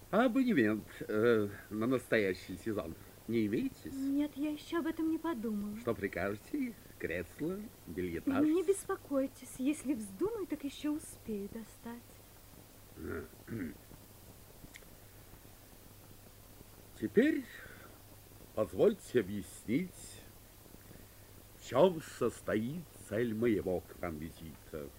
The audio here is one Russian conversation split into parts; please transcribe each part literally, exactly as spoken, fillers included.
А абонемент э, на настоящий сезон не имеете? Нет, я еще об этом не подумала. Что прикажете? Кресло, бельетаж? Не беспокойтесь, если вздумаю, так еще успею достать. Теперь позвольте объяснить, в чем состоит цель моего к вам визита.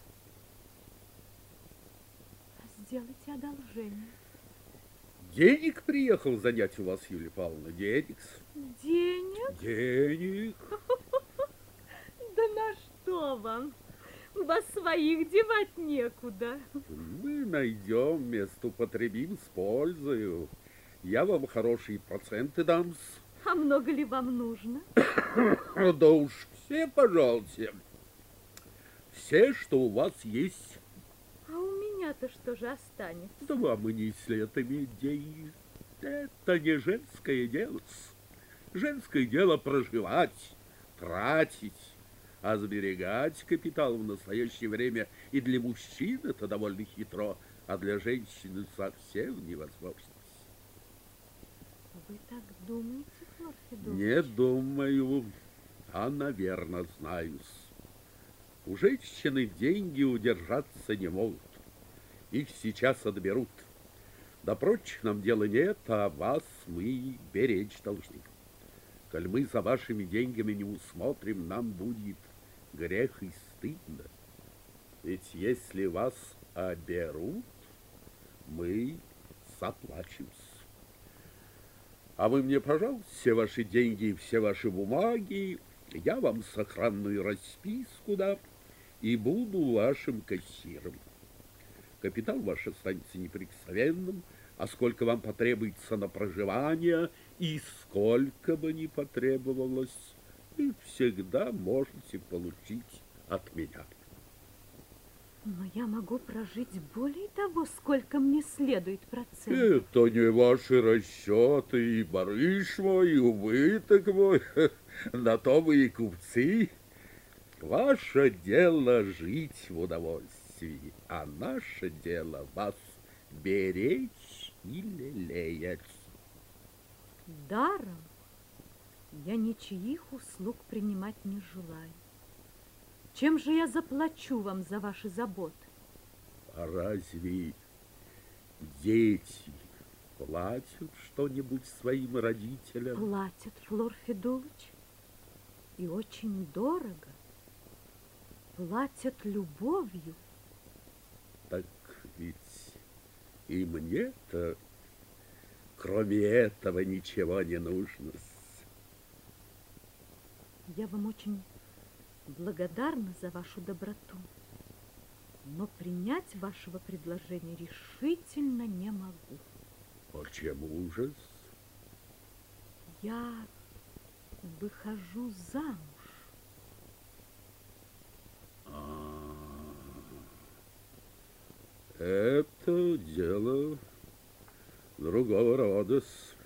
Сделайте одолжение. Денег приехал занять у вас, Юлия Павловна, денег. Денег? Денег. Да на что вам? У вас своих девать некуда. Мы найдем место, употребим с пользою. Я вам хорошие проценты дам. А много ли вам нужно? Да уж все, пожалуйста. Все, что у вас есть. А у меня-то что же останется? Да вам и не след иметь деньги. Это не женское дело. Женское дело проживать, тратить, а сберегать капитал в настоящее время и для мужчин это довольно хитро, а для женщины совсем невозможно. Вы так думаете, Флор Федорович? Не думаю, а, наверное, знаю. У женщины деньги удержаться не могут. Их сейчас отберут. Да прочих нам дела нет, а вас мы беречь должны. Коль мы за вашими деньгами не усмотрим, нам будет грех и стыдно. Ведь если вас оберут, мы заплачемся. А вы мне, пожалуйста, все ваши деньги и все ваши бумаги, я вам сохранную расписку дам и буду вашим кассиром. Капитал ваш останется неприкосновенным, а сколько вам потребуется на проживание и сколько бы ни потребовалось, вы всегда можете получить от меня. Но я могу прожить более того, сколько мне следует процентов. Это не ваши расчеты, и барыш мой, и убыток мой, на то вы и купцы. Ваше дело жить в удовольствии, а наше дело вас беречь и лелеять. Даром я ничьих услуг принимать не желаю. Чем же я заплачу вам за ваши заботы? А разве дети платят что-нибудь своим родителям? Платят, Флор Федулыч, и очень дорого. Платят любовью. Так ведь и мне-то, кроме этого, ничего не нужно. Я вам очень благодарна за вашу доброту, но принять вашего предложения решительно не могу. Почему же? Я выхожу замуж. А, это дело другого рода.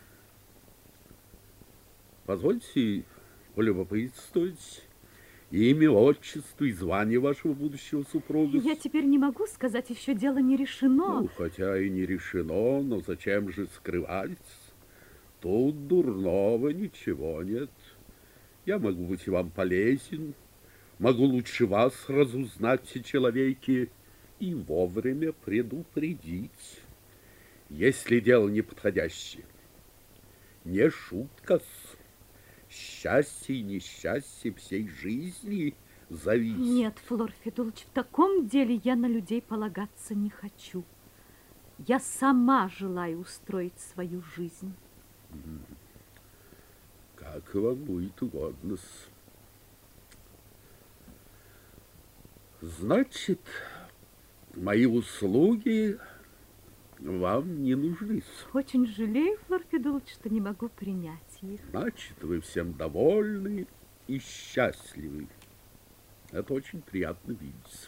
Позвольте полюбопытствовать имя, отчество и звание вашего будущего супруга. Я теперь не могу сказать, еще дело не решено. Ну, хотя и не решено, но зачем же скрывать? Тут дурного ничего нет. Я могу быть вам полезен, могу лучше вас разузнать о человеке и вовремя предупредить, если дело неподходящее. Не шутка-с. Счастье и несчастье всей жизни зависит. Нет, Флор Федулыч, в таком деле я на людей полагаться не хочу. Я сама желаю устроить свою жизнь. Как вам будет угодно. Значит, мои услуги вам не нужны. Очень жалею, Флор Федулыч, что не могу принять их. Значит, вы всем довольны и счастливы. Это очень приятно видеть.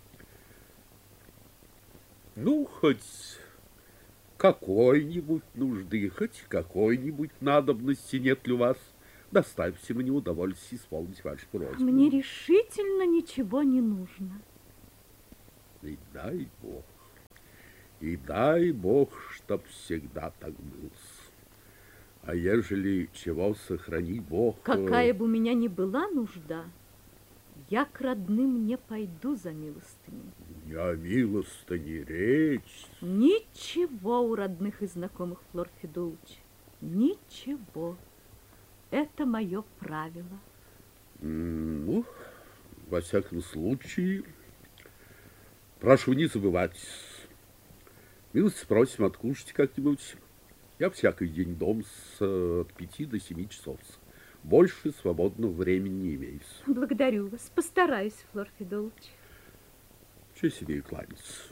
Ну, хоть какой-нибудь нужды, хоть какой-нибудь надобности нет ли у вас, доставьте мне удовольствие исполнить вашу просьбу. Мне решительно ничего не нужно. И дай Бог. И дай Бог, чтоб всегда так был. А ежели чего, сохрани Бог. Какая бы у меня ни была нужда, я к родным не пойду за милостыней. Не о милостыне речь. Ничего у родных и знакомых, Флор Федулыч, ничего. Это мое правило. Ну, во всяком случае, прошу не забывать. Милости просим откушать как-нибудь. Я всякий день дом с от пяти до семи часов. Больше свободного времени не имею. Благодарю вас. Постараюсь, Флор Федулыч. Че себе и кланяться.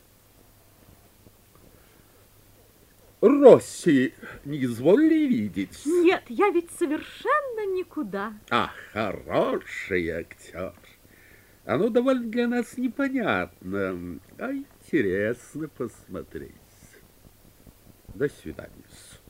Росси не изволили видеть? Нет, я ведь совершенно никуда. А, хороший актер. Оно довольно для нас непонятно, а интересно посмотреть. До свидания.